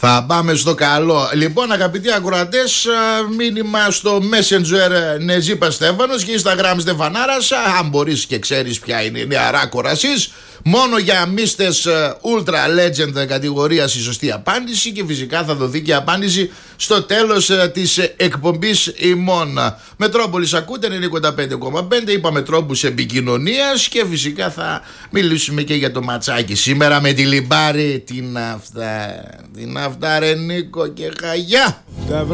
Θα πάμε στο καλό. Λοιπόν, αγαπητοί ακροατές, μήνυμα στο Messenger Νεζίπα Στέφανος και Instagram Στεφανάρας. Αν μπορείς και ξέρεις ποια είναι η νέα ράκορασης. Μόνο για μίστες Ultra Legend κατηγορίας η σωστή απάντηση και φυσικά θα δοθεί και απάντηση στο τέλος της εκπομπής ημών. Μετρόπολης ακούτε 95,5. Είπαμε τρόπους επικοινωνίας και φυσικά θα μιλήσουμε και για το ματσάκι σήμερα με τη Λιμπάρη. Την αυτά ρε Νίκο και Χαγιά.